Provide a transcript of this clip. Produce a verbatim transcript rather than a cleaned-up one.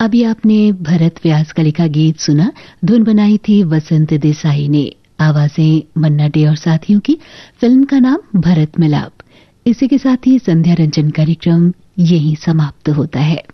अभी आपने भरत व्यास का लिखा गीत सुना। धुन बनाई थी वसंत देसाई ने, आवाजें मन्ना डे और साथियों की। फिल्म का नाम भरत मिलाप। इसी के साथ ही संध्या रंजन कार्यक्रम यहीं समाप्त होता है।